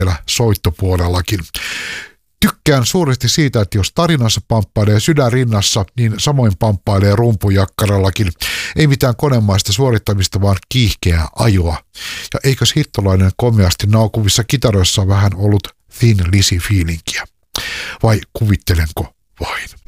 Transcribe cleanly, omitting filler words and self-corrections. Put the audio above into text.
vielä soittopuolellakin. Tykkään suuresti siitä, että jos tarinassa pamppailee sydän rinnassa, niin samoin pamppailee rumpujakkarallakin. Ei mitään konemaista suorittamista, vaan kiihkeää ajoa. Ja eikös hittolainen komeasti naukuvissa kitaroissa vähän ollut Thin Lizzy -fiilinkiä? Vai kuvittelenko vain?